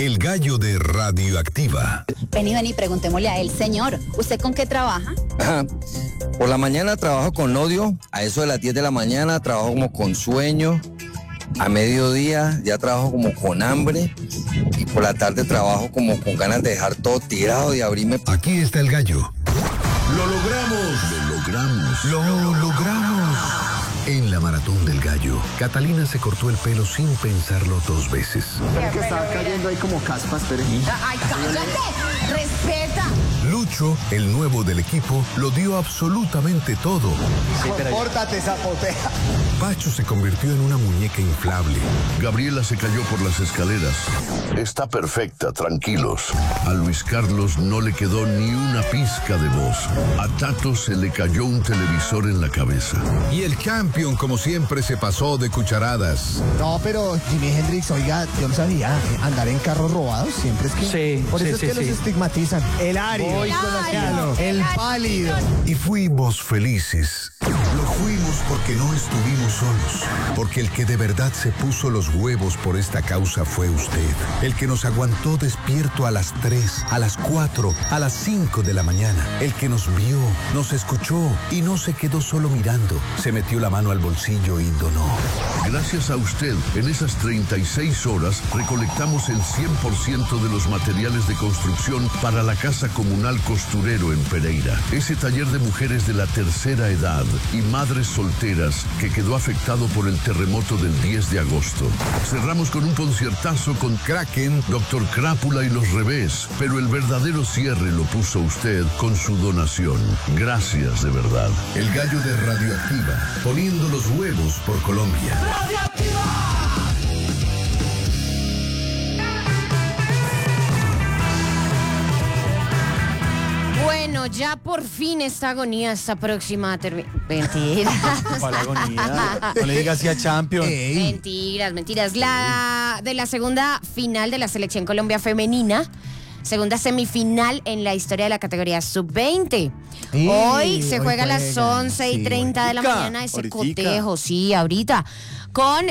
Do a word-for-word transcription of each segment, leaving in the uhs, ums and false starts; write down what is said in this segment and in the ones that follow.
El gallo de Radioactiva. Vení, vení, preguntémosle a él. Señor, ¿usted con qué trabaja? Ajá. Por la mañana trabajo con odio, a eso de las diez de la mañana trabajo como con sueño, a mediodía ya trabajo como con hambre y por la tarde trabajo como con ganas de dejar todo tirado, de abrirme. Aquí está el gallo. ¡Lo logramos! Lo logramos. Lo logramos. En la maratón del gallo, Catalina se cortó el pelo sin pensarlo dos veces. Que estaba cayendo ahí como caspas, pero... ¡Ay, cállate! ¡Respeta! Lucho, el nuevo del equipo, lo dio absolutamente todo. Compórtate, zapotea. Pacho se convirtió en una muñeca inflable. Gabriela se cayó por las escaleras. Está perfecta, tranquilos. A Luis Carlos no le quedó ni una pizca de voz. A Tato se le cayó un televisor en la cabeza. Y el Champion, como siempre, se pasó de cucharadas. No, pero Jimi Hendrix, oiga, yo no sabía, andar en carros robados siempre es que... Sí, por sí, eso sí, es que sí. los estigmatizan. El Ario, el pálido. Y fuimos felices. Lo fuimos porque no estuvimos solos. Porque el que de verdad se puso los huevos por esta causa fue usted. El que nos aguantó despierto a las tres, a las cuatro, a las cinco de la mañana. El que nos vio, nos escuchó y no se quedó solo mirando. Se metió la mano al bolsillo y donó. Gracias a usted, en esas treinta y seis horas recolectamos el cien por ciento de los materiales de construcción para la Casa Comunal Costurero en Pereira. Ese taller de mujeres de la tercera edad y madres solteras que quedó afectado por el terremoto del diez de agosto. Cerramos con un conciertazo con Kraken, Doctor Crápula y Los Revés, pero el verdadero cierre lo puso usted con su donación. Gracias de verdad. El gallo de Radioactiva, poniendo los huevos por Colombia. Bueno, ya por fin esta agonía está próxima a terminar. Mentiras. ¿Cuál agonía? No le digas así a Champions. Mentiras, mentiras. La de la segunda final de la Selección Colombia femenina. Segunda semifinal en la historia de la categoría sub veinte. Sí, hoy se hoy juega a las juegan, once y sí, treinta de la ahoritica, mañana ese ahoritica. cotejo, sí, ahorita. Con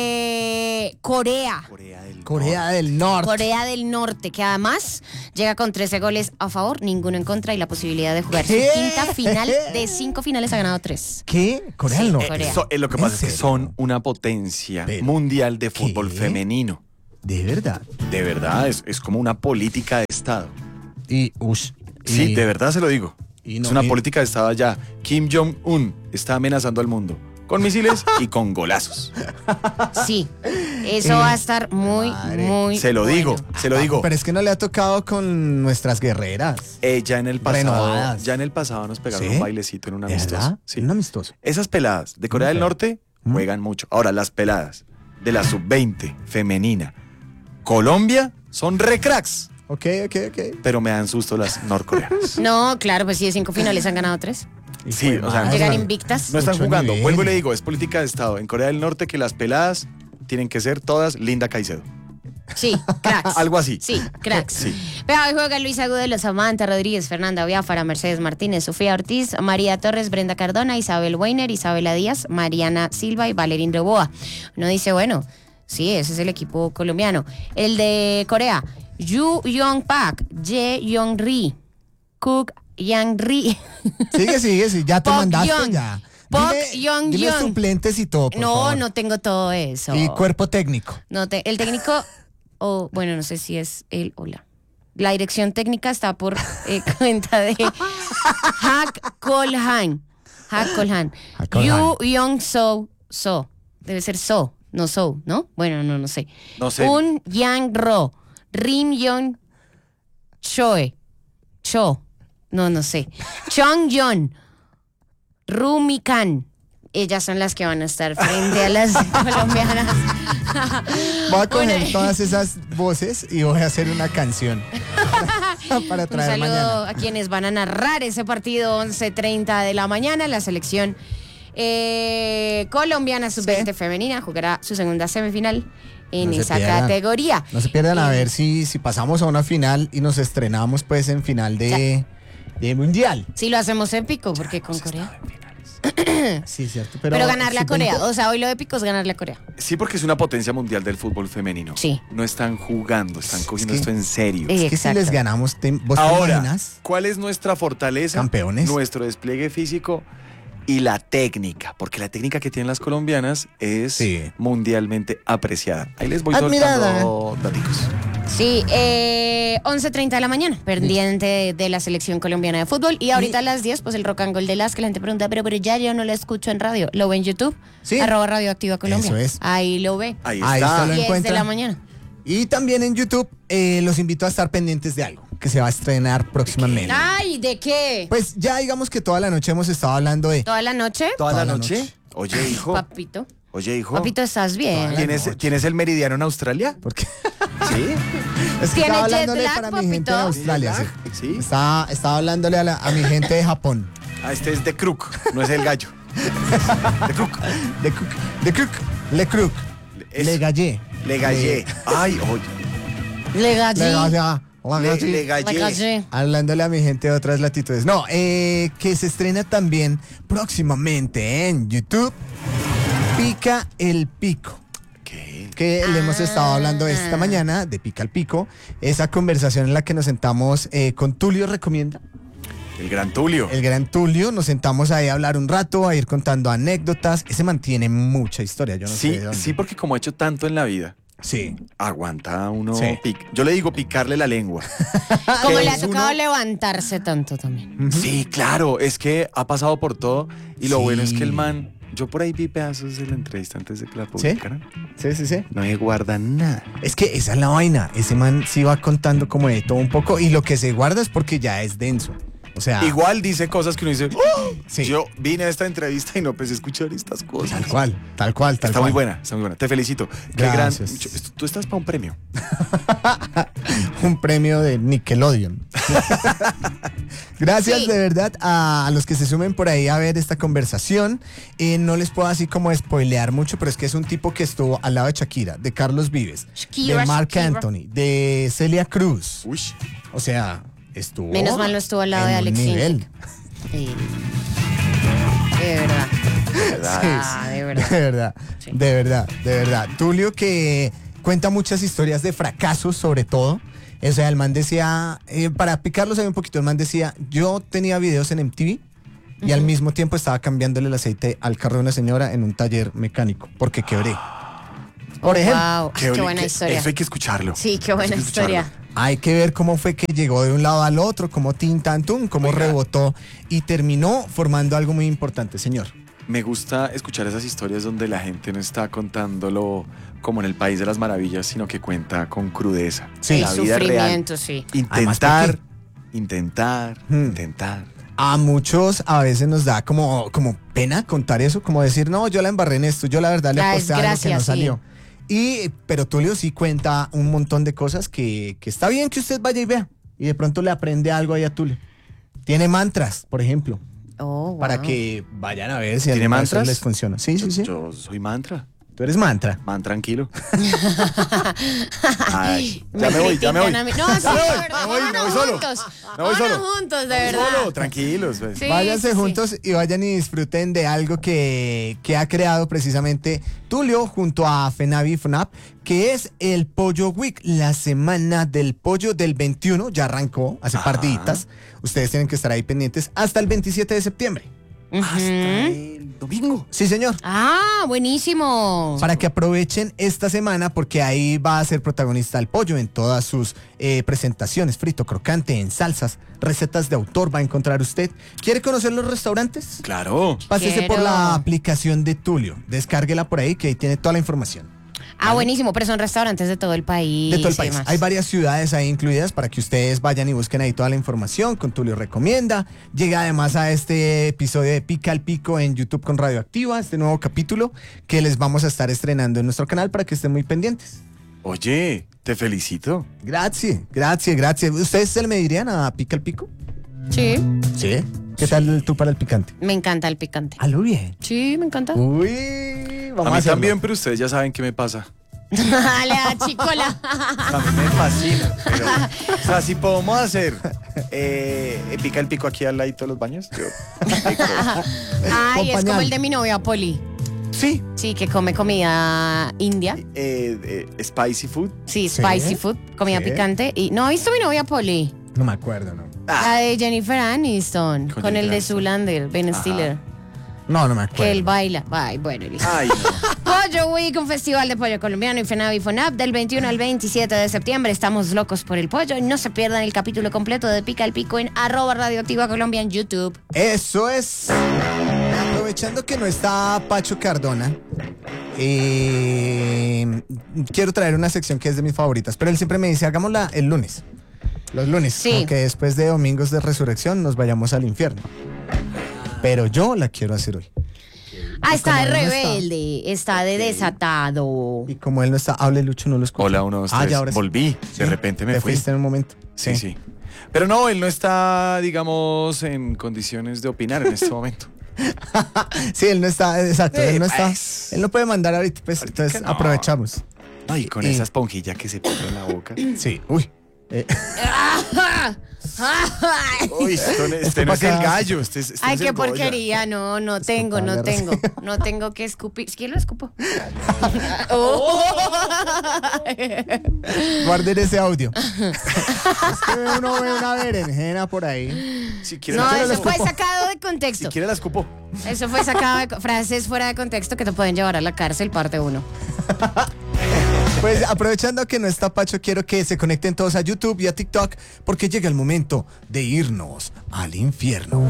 eh, Corea. Corea del Corea del Norte. Corea del Norte, que además llega con trece goles a favor, ninguno en contra y la posibilidad de jugar ¿Qué? su quinta final. De cinco finales ha ganado tres. ¿Qué? Corea Sí, del Norte. Corea. Eh, so- eh, lo que ¿En pasa es que serio? son una potencia Pero, mundial de fútbol ¿qué? femenino. De verdad. De verdad, es, es como una política de Estado. Y, ush. Sí, y- de verdad se lo digo. y no- es una y- política de Estado allá. Kim Jong-un está amenazando al mundo con misiles y con golazos. Sí, eso va a estar muy, Madre. muy Se lo bueno. digo, se lo digo. Pero es que no le ha tocado con nuestras guerreras. Eh, ya en el pasado, Renovadas. ya en el pasado nos pegaron ¿Sí? un bailecito en un ¿De amistoso. verdad? Sí. Un amistoso. Esas peladas de Corea del Ok. Norte ¿Mm? juegan mucho. Ahora, las peladas de la sub veinte femenina Colombia son re cracks, Ok, ok, ok. pero me dan susto las norcoreanas. No, claro, pues sí, de cinco finales han ganado tres. Y Sí, fue o sea, madre. Llegan están- invictas. No están Mucho jugando. nivel. Vuelvo y le digo, es política de Estado. En Corea del Norte que las peladas tienen que ser todas Linda Caicedo. Sí, cracks. Algo así. Sí, cracks. Sí. Pero hoy juega Luis Agudelo, Samantha Rodríguez, Fernanda Biafara, Mercedes Martínez, Sofía Ortiz, María Torres, Brenda Cardona, Isabel Weiner, Isabela Díaz, Mariana Silva y Valerín Reboa. Uno dice, bueno, sí, ese es el equipo colombiano. El de Corea, Yu Yong Pak, Ye Yong Ri, Cook Yang Ri. Sigue, sigue, sí. Ya te Park mandaste Young. ya. Park Dime, Young dime Young. suplentes y todo, por No, favor. no tengo todo eso. Y cuerpo técnico. No te- el técnico, o bueno, no sé si es él o la. La dirección técnica está por eh, cuenta de Hak Kolhan. Hak Kolhan. Hak Kolhan. Yu Young So So. Debe ser So, no So, ¿no? Bueno, no, no sé. No sé. Un Yang Ro. Rim Young Choe. Cho. No, no sé. Chong Yon. Rumi Khan. Ellas son las que van a estar frente a las colombianas. Voy a coger Una- todas esas voces y voy a hacer una canción para Un traer saludo mañana. a quienes van a narrar ese partido once treinta de la mañana. La selección eh, colombiana sub veinte Sí. femenina jugará su segunda semifinal en No se esa pierdan. categoría. No se pierdan a Eh, ver si, si pasamos a una final y nos estrenamos pues en final de, de mundial. Si lo hacemos épico, porque con Corea. Sí, cierto. Pero, Pero, ganarle a sub Corea. veinte. O sea, hoy lo épico es ganarle a Corea. Sí, porque es una potencia mundial del fútbol femenino. Sí. No están jugando, están cogiendo que- esto en serio. Eh, Es que si Exacto. les ganamos, te- ¿vos te Ahora, imaginas? ¿cuál es nuestra fortaleza? Campeones. Nuestro despliegue físico y la técnica, porque la técnica que tienen las colombianas es Sí. mundialmente apreciada. Ahí les voy Admirada. soltando daticos. Sí, eh, once treinta de la mañana, pendiente de, de la selección colombiana de fútbol. Y ahorita a las diez, pues el rock and roll de las que la gente pregunta, pero, pero ya yo no lo escucho en radio. ¿Lo ve en YouTube? Sí. Arroba Radioactiva Colombia. Eso es. Ahí lo ve. Ahí Ahí está. está lo diez de encuentra. la mañana. Y también en YouTube eh, los invito a estar pendientes de algo que se va a estrenar próximamente. Ay, ¿de qué? Pues ya digamos que toda la noche hemos estado hablando de... ¿Toda la noche? ¿Toda, Toda la la noche? noche. Oye, hijo. Papito. Oye, hijo. Papito, ¿estás bien? ¿Tienes, ¿Tienes el meridiano en Australia? Porque Sí. es que ¿Tiene estaba jet hablándole lag, para mi gente de papito? Australia. Sí. Sí. Estaba, estaba hablándole a, la- a mi gente de Japón. Ah, este es de Crook, no es el gallo. De Crook. De Cook. De Cook. Le Crook. Es- Le Gallé. Le gallé. Ay, oye. Le gallé. Le Gallé. Le Le, Gallé. le Le gallé. gallé. Hablándole a mi gente de otras latitudes. No, eh, que se estrena también próximamente en YouTube. Pica el Pico. ¿Qué? Que le hemos estado hablando esta mañana de Pica el Pico. Esa conversación en la que nos sentamos eh, con Tulio Recomienda. El gran Tulio. El gran Tulio, nos sentamos ahí a hablar un rato, a ir contando anécdotas. Ese mantiene mucha historia, yo no sé Sí, de dónde. sí, porque como ha hecho tanto en la vida, Sí. aguanta uno. Sí. pic- Yo le digo picarle la lengua. Como Que le ha es tocado uno- levantarse tanto también. Sí, claro, es que ha pasado por todo. Y lo Sí. bueno es que el man. Yo por ahí vi pedazos de la entrevista antes de que la publicaran. Sí, sí, sí. No se guarda nada. Es que esa es la vaina. Ese man sí va contando como de todo un poco y lo que se guarda es porque ya es denso. O sea, Igual dice cosas que uno dice. "Oh, Sí. Yo vine a esta entrevista y no pensé escuchar estas cosas. tal cual, tal cual, tal Está cual. muy buena, está muy buena. Te felicito. Qué Gracias. gran. Yo- Tú estás para un premio. Un premio de Nickelodeon. Gracias Sí. de verdad a, a los que se sumen por ahí a ver esta conversación. Eh, no les puedo así como spoilear mucho, pero es que es un tipo que estuvo al lado de Shakira, de Carlos Vives, Shakira, de Marc Shakira. Anthony, de Celia Cruz. Uy. O sea, estuvo. Menos mal no estuvo al lado en de un Alex nivel. Intec. Sí. De verdad. ¿Verdad? Ah, de verdad. De verdad, Sí. de verdad, de verdad. Tulio que cuenta muchas historias de fracasos sobre todo. O sea, el man decía, eh, para picarlos ahí un poquito, el man decía, yo tenía videos en M T V y al mismo tiempo estaba cambiándole el aceite al carro de una señora en un taller mecánico porque quebré. Por ejemplo, Wow, qué, oli- buena qué- historia. Eso hay que escucharlo. Sí, qué buena Hay que escucharlo. historia. hay que ver cómo fue que llegó de un lado al otro, cómo tin tan tun, cómo Oiga. rebotó y terminó formando algo muy importante, señor. Me gusta escuchar esas historias donde la gente no está contándolo como en el País de las Maravillas, sino que cuenta con crudeza. Sí. El la vida real. sufrimiento, sí. Intentar, Además, intentar, Hmm. intentar. A muchos a veces nos da como, como pena contar eso, como decir, no, yo la embarré en esto, yo la verdad le La aposté a algo que desgracia, no sí. salió. Y, pero Tulio sí cuenta un montón de cosas que, que está bien que usted vaya y vea. Y de pronto le aprende algo ahí a Tulio. Tiene mantras, por ejemplo, Oh, wow. para que vayan a ver si ¿Tiene alguno de esos mantras? les funciona. Sí, sí, sí. Yo soy mantra. Tú eres mantra. Man, tranquilo. Ay, ya Me me voy, ya me voy. critican a mí. No, sí, Ya me de voy, verdad. me voy, me Vámonos voy solo. juntos. Me voy Vámonos solo. juntos, de Me voy verdad. solo, tranquilos. pues. Sí, Váyanse sí, sí. juntos y vayan y disfruten de algo que, que ha creado precisamente Tulio junto a Fenavi y Fnap, que es el Pollo Week, la semana del pollo del veintiuno, ya arrancó hace par Ajá. de días. Ustedes tienen que estar ahí pendientes hasta el veintisiete de septiembre. Hasta el domingo. Sí, señor. Ah, buenísimo. Para que aprovechen esta semana porque ahí va a ser protagonista el pollo en todas sus eh, presentaciones, frito, crocante, en salsas, recetas de autor va a encontrar usted. ¿Quiere conocer los restaurantes? Claro. Pásese por Quiero. la aplicación de Tulio, descárguela por ahí que ahí tiene toda la información. Ah, buenísimo, pero son restaurantes de todo el país. De todo el y país. demás. Hay varias ciudades ahí incluidas para que ustedes vayan y busquen ahí toda la información. Con Tulio Recomienda. Llega además a este episodio de Pica al Pico en YouTube con Radioactiva, este nuevo capítulo que les vamos a estar estrenando en nuestro canal para que estén muy pendientes. Oye, te felicito. Gracias, gracias, gracias. ¿Ustedes se le medirían a Pica al Pico? Sí, Sí. ¿Qué tal tú para el picante? me encanta el picante. Halo bien. Sí, me encanta. Uy, vamos A a, mí hacerlo. también, pero ustedes ya saben qué me pasa. Dale a Chicola. A mí me fascina. Pero, o sea, si podemos hacer eh, pica el pico aquí al ladito de los baños, yo pico. Ay, es como pañal. el de mi novia Poli. Sí. Sí, que come comida india. Eh, eh, spicy food. Sí, Sí. spicy food, comida Sí. picante. Y no, ¿ha visto mi novia Poli? No me acuerdo, ¿no? La de Jennifer Aniston, Con con, el Jennifer de Aniston. Zoolander, Ben Ajá. Stiller. No, no me acuerdo. Que él baila. Ay, bueno, listo. Ay, no. Pollo Week, un festival de pollo colombiano y FENAVI FONAP del veintiuno al veintisiete de septiembre. Estamos locos por el pollo. No se pierdan el capítulo completo de Pica el Pico en arroba Radioactiva Colombia en YouTube. Eso es. Aprovechando que no está Pacho Cardona, eh, quiero traer una sección que es de mis favoritas, pero él siempre me dice, hagámosla el lunes. Los lunes, Sí. como que después de Domingos de Resurrección nos vayamos al infierno. Pero yo la quiero hacer hoy. Ah, está de como él no está. rebelde, está de desatado. Y como él no está, hable Lucho, no lo escucho. Hola, uno, dos, Ah, tres. ya, ahora sí. Volví. Sí, De repente me te fui. fuiste en un momento. Sí, sí. Pero no, él no está, digamos, en condiciones de opinar en este momento. Sí, él no está, exacto, Sí, él no está. pues. Él no puede mandar ahorita, pues, Ahorita entonces no. aprovechamos. Ay, con Y- esa esponjilla que se pone en la boca. Sí, uy. Eh, Uy, este, este Este no es pa' el acá. gallo. Este, es- este Ay, es qué el Goya. porquería. No, no tengo, no Escuparle, tengo. No tengo que escupir. ¿Quién lo escupo? Oh. Guarden ese audio. Es que uno ve una berenjena por ahí. Si quiere, No, la eso escupo. fue sacado de Si contexto. quiere la escupo. Eso fue sacado de co- frases fuera de contexto que te pueden llevar a la cárcel, parte uno. Pues aprovechando que no está Pacho, quiero que se conecten todos a YouTube y a TikTok porque llega el momento de irnos al infierno.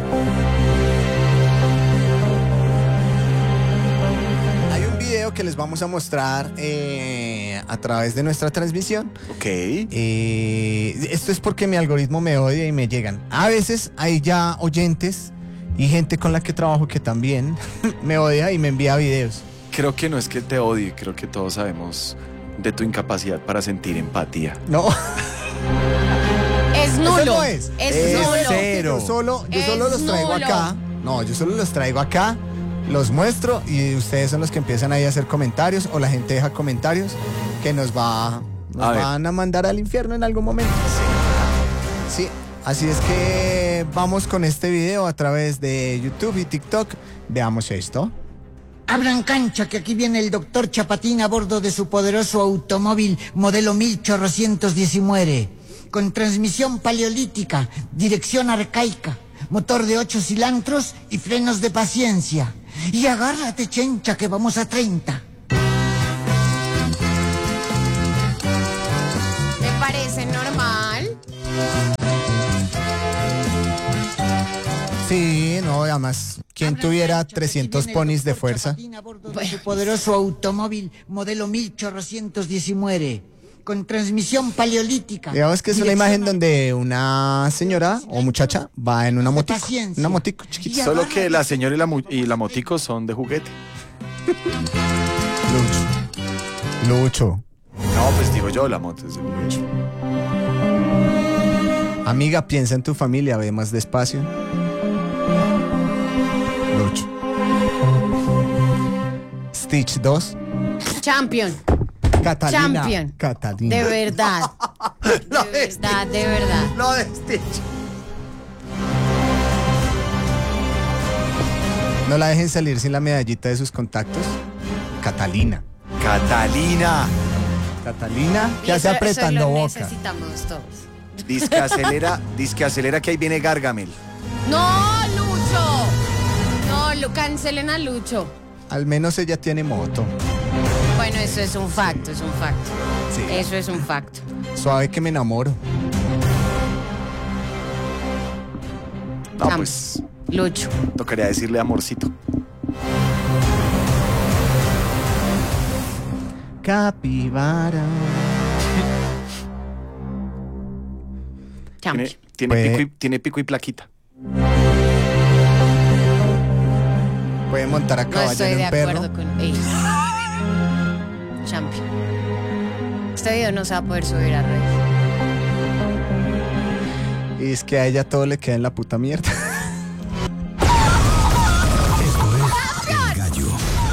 Hay un video que les vamos a mostrar eh, a través de nuestra transmisión. Ok. Eh, esto es porque mi algoritmo me odia y me llegan. A veces hay ya oyentes y gente con la que trabajo que también me odia y me envía videos. Creo que no es que te odie, creo que todos sabemos de tu incapacidad para sentir empatía. No. Es nulo. Eso no es. Es Es nulo. cero. Yo solo, yo Es solo los traigo nulo. acá. No, yo solo los traigo acá, los muestro y ustedes son los que empiezan ahí a hacer comentarios o la gente deja comentarios que nos va nos A ver. van a mandar al infierno en algún momento. Sí, así es que vamos con este video a través de YouTube y TikTok. Veamos esto. Abran cancha, que aquí viene el doctor Chapatín a bordo de su poderoso automóvil modelo mil ochocientos diez y muere. Con transmisión paleolítica, dirección arcaica, motor de ocho cilindros y frenos de paciencia. Y agárrate, chencha, que vamos a treinta. Me parece normal. Sí, no, además, quien Abran tuviera cancha, que aquí trescientos viene el ponis de doctor fuerza. Chapatín a bordo de su poderoso automóvil modelo mil ochocientos diez y muere. Con transmisión paleolítica. Digamos que es una dirección imagen donde una señora o muchacha va en una motico. paciencia. Una motico chiquita. Y Solo que la señora y la, mu- y la motico son de juguete. Lucho. Lucho. No, pues digo yo, la moto es de Lucho. Amiga, piensa en tu familia, ve más despacio. Lucho. Stitch dos. Champion. Catalina. Champion. Catalina. De verdad. De verdad, de verdad. Lo de Stitch. No la dejen salir sin la medallita de sus contactos. Catalina. Catalina. Catalina, ¿qué hace Eso- eso apretando lo boca? necesitamos todos. Disque acelera, disque acelera que ahí viene Gargamel. No, Lucho. No, lo cancelen a Lucho. Al menos ella tiene moto. Bueno, eso es un facto, es un facto. Sí. Eso es un facto. Suave que me enamoro. No, Cham- pues Lucho. tocaría decirle amorcito. Capibara. Champion. Tiene, tiene, Puede- pico y, tiene pico y plaquita. Puede montar a No caballo estoy en de un perro. acuerdo con ella. Champion. Este video no se va a poder subir a redes. Y es que a ella todo le queda en la puta mierda.